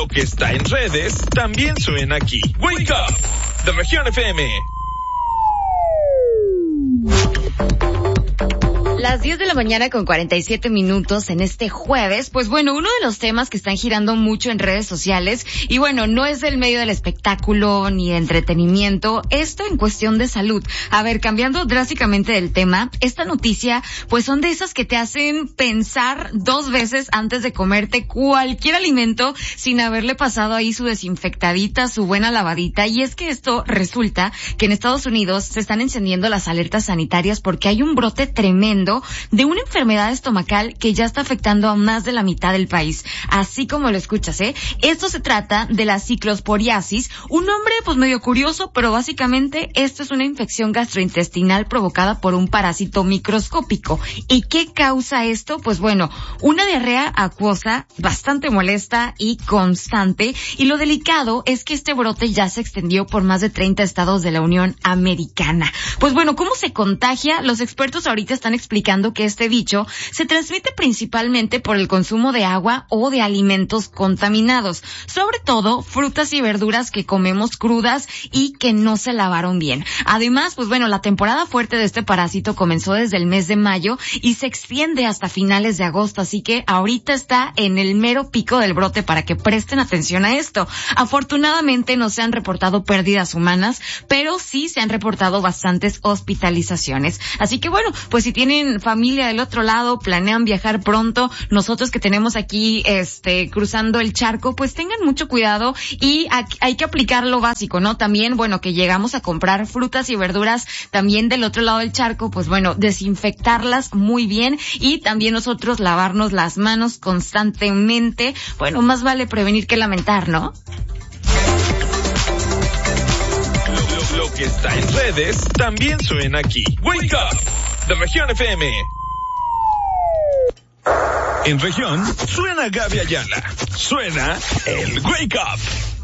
Lo que está en redes también suena aquí. Wake Up de Región FM. Las 10 de la mañana con 47 minutos en este jueves. Pues bueno, uno de los temas que están girando mucho en redes sociales, y bueno, no es del medio del espectáculo ni de entretenimiento, esto en cuestión de salud. A ver, cambiando drásticamente del tema, esta noticia pues son de esas que te hacen pensar dos veces antes de comerte cualquier alimento sin haberle pasado ahí su desinfectadita, su buena lavadita. Y es que esto resulta que en Estados Unidos se están encendiendo las alertas sanitarias porque hay un brote tremendo de una enfermedad estomacal que ya está afectando a más de la mitad del país, así como lo escuchas, Esto se trata de la ciclosporiasis, un nombre pues medio curioso, pero básicamente esto es una infección gastrointestinal provocada por un parásito microscópico. ¿Y qué causa esto? Pues bueno, una diarrea acuosa bastante molesta y constante, y lo delicado es que este brote ya se extendió por más de 30 estados de la Unión Americana. Pues bueno, ¿cómo se contagia? Los expertos ahorita están explicando que este bicho se transmite principalmente por el consumo de agua o de alimentos contaminados, sobre todo frutas y verduras que comemos crudas y que no se lavaron bien. Además, pues bueno, la temporada fuerte de este parásito comenzó desde el mes de mayo y se extiende hasta finales de agosto, así que ahorita está en el mero pico del brote para que presten atención a esto. Afortunadamente no se han reportado pérdidas humanas, pero sí se han reportado bastantes hospitalizaciones. Así que bueno, pues si tienen familia del otro lado, planean viajar pronto, nosotros que tenemos aquí cruzando el charco, pues tengan mucho cuidado y hay que aplicar lo básico, ¿no? También, bueno, que llegamos a comprar frutas y verduras también del otro lado del charco, pues bueno, desinfectarlas muy bien y también nosotros lavarnos las manos constantemente. Bueno, más vale prevenir que lamentar, ¿no? Lo que está en redes también suena aquí. Wake Up de Región FM. En Región suena Gaby Ayala. Suena el Wake Up.